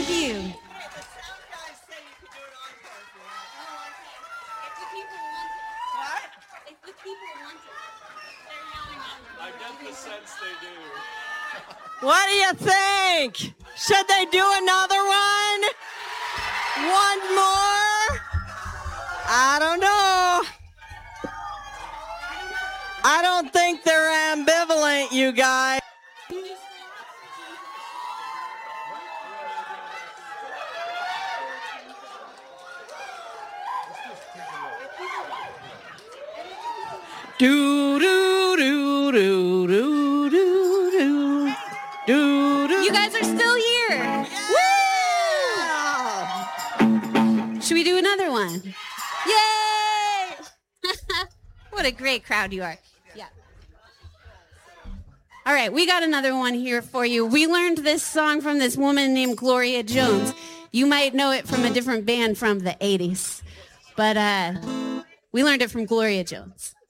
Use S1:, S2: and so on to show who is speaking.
S1: Thank you.
S2: I get the sense they do.
S3: What do you think? Should they do another one? One more? I don't know. I don't think they're ambivalent, you guys. Do do do do do do do do do.
S1: You guys are still here. Woo! Should we do another one? Yay! What a great crowd you are. Yeah. All right, we got another one here for you. We learned this song from this woman named Gloria Jones. You might know it from a different band from the 80s, but we learned it from Gloria Jones.